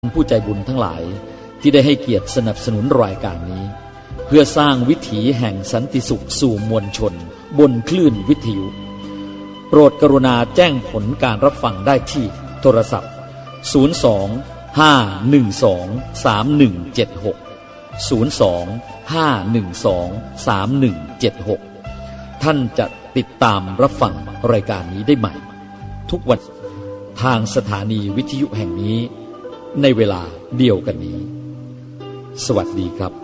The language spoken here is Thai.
ผู้ใจบุญทั้งหลายที่ได้ให้เกียรติสนับสนุนรายการนี้เพื่อสร้างวิถีแห่งสันติสุขสู่มวลชนบนคลื่นวิทยุโปรดกรุณาแจ้งผลการรับฟังได้ที่โทรศัพท์02-512-3176 ท่านจะติดตามรับฟังรายการนี้ได้ใหม่ทุกวันทางสถานีวิทยุแห่งนี้ในเวลาเดียวกันนี้สวัสดีครับ